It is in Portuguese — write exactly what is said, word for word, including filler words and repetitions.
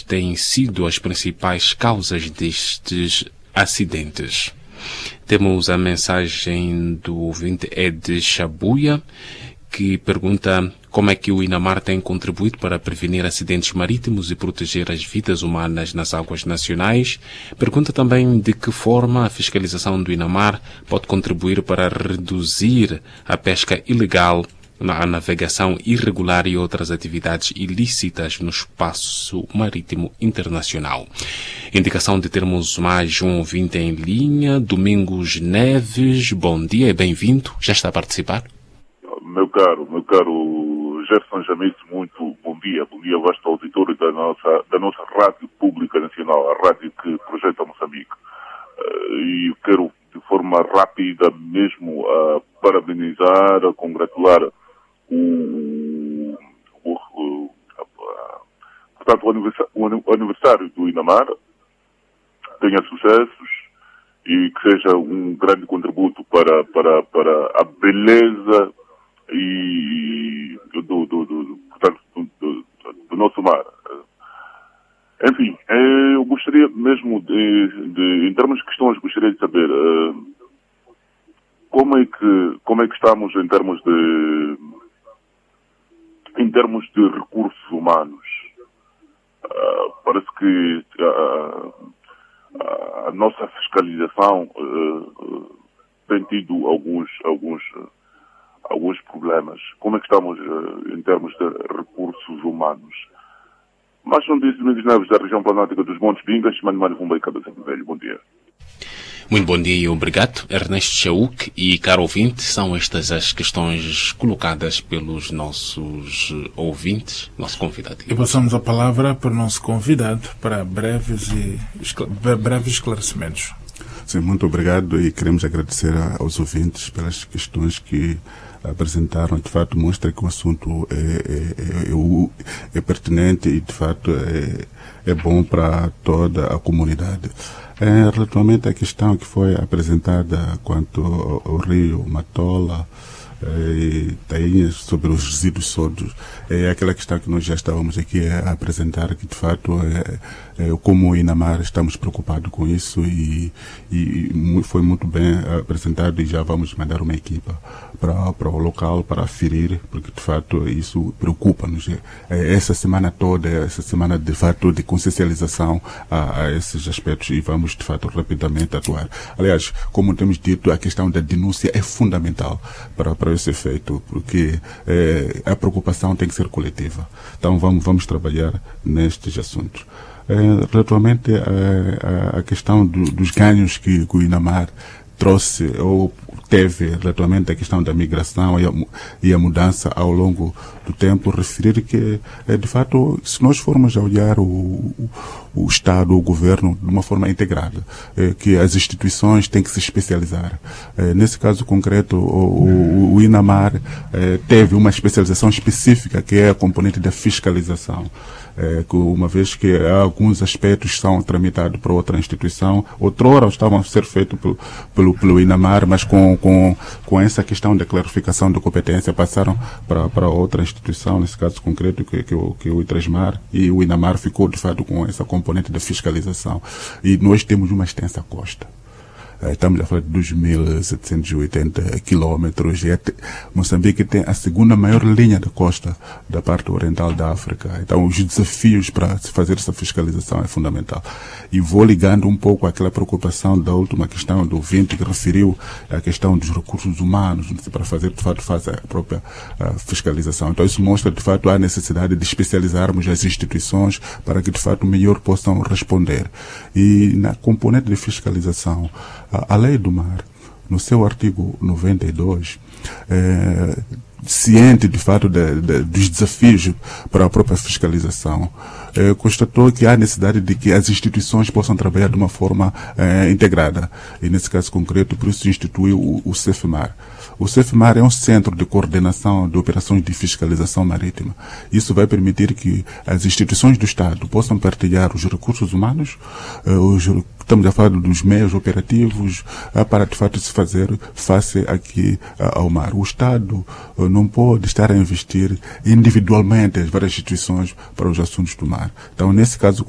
quais têm sido as principais causas destes acidentes? Temos a mensagem do ouvinte Ed Chabuia, que pergunta como é que o INAMAR tem contribuído para prevenir acidentes marítimos e proteger as vidas humanas nas águas nacionais. Pergunta também de que forma a fiscalização do INAMAR pode contribuir para reduzir a pesca ilegal, a navegação irregular e outras atividades ilícitas no espaço marítimo internacional. Indicação de termos mais um ouvinte em linha, Domingos Neves. Bom dia e bem-vindo. Já está a participar? Meu caro, meu caro Gerson Jamite, muito bom dia. Bom dia, vasto auditório da nossa, da nossa Rádio Pública Nacional, a rádio que projeta Moçambique. Uh, e quero, de forma rápida mesmo, uh, parabenizar, a congratular o, o, o, uh, portanto, o, aniversário, o aniversário do INAMAR. Tenha sucessos e que seja um grande contributo para, para, para a beleza e do, do, do, do, portanto, do, do, do nosso mar. Enfim, eu gostaria mesmo de, de, em termos de questões, gostaria de saber uh, como é que, como é que estamos em termos de, em termos de recursos humanos. Uh, parece que uh, a nossa fiscalização uh, uh, tem tido alguns, alguns uh, alguns problemas. Como é que estamos uh, em termos de recursos humanos? Mas não disse Domingos Neves, da região planática dos Montes Pingas, Mano Mano Vumba e Cabeça de Velho. Bom dia. Muito bom dia e obrigado. Ernesto Chauk e caro ouvinte, são estas as questões colocadas pelos nossos ouvintes, nosso convidado. E passamos a palavra para o nosso convidado para breves, e, breves esclarecimentos. Sim, muito obrigado e queremos agradecer aos ouvintes pelas questões que apresentaram. De fato, mostra que o assunto é, é, é, é pertinente e, de fato, é, é bom para toda a comunidade. É, relativamente à questão que foi apresentada quanto ao, ao rio Matola e Tainhas sobre os resíduos sólidos, é aquela questão que nós já estávamos aqui a apresentar, que de fato é, é, como o INAMAR estamos preocupados com isso e, e foi muito bem apresentado e já vamos mandar uma equipa para, para o local para aferir, porque de fato isso preocupa-nos. É, essa semana toda, essa semana de fato de consciencialização a, a esses aspectos e vamos de fato rapidamente atuar. Aliás, como temos dito, a questão da denúncia é fundamental para, para esse efeito, porque é, a preocupação tem que ser coletiva. Então vamos, vamos trabalhar nestes assuntos. É, relativamente à, à questão do, dos ganhos que, que o INAMAR trouxe ou teve relativamente à questão da migração e a, e a mudança ao longo do tempo, referir que, de fato, se nós formos a olhar o, o, o Estado, o governo, de uma forma integrada, é, que as instituições têm que se especializar. É, nesse caso concreto, o, o, o INAMAR é, teve uma especialização específica, que é a componente da fiscalização. É, que uma vez que alguns aspectos são tramitados para outra instituição, outrora estavam a ser feitos pelo, pelo, pelo INAMAR, mas com, com, com essa questão da clarificação da competência passaram para, para outra instituição, nesse caso concreto que, que, que o ITRESMAR, e o INAMAR ficou de fato com essa componente da fiscalização. E nós temos uma extensa costa. Estamos a falar de dois mil setecentos e oitenta quilómetros. E Moçambique tem a segunda maior linha de costa da parte oriental da África. Então, os desafios para se fazer essa fiscalização é fundamental. E vou ligando um pouco àquela preocupação da última questão do ouvinte que referiu a questão dos recursos humanos para fazer, de fato, fazer a própria a fiscalização. Então, isso mostra, de fato, a necessidade de especializarmos as instituições para que, de fato, melhor possam responder. E na componente de fiscalização, a Lei do Mar, no seu artigo noventa e dois, é, ciente de fato de, de, dos desafios para a própria fiscalização, é, constatou que há necessidade de que as instituições possam trabalhar de uma forma é, integrada. E nesse caso concreto, por isso instituiu o, o CEFMAR. O CEFMAR é um centro de coordenação de operações de fiscalização marítima. Isso vai permitir que as instituições do Estado possam partilhar os recursos humanos, eh, os, estamos a falar dos meios operativos, eh, para de fato se fazer face aqui eh, ao mar. O Estado eh, não pode estar a investir individualmente as várias instituições para os assuntos do mar. Então, nesse caso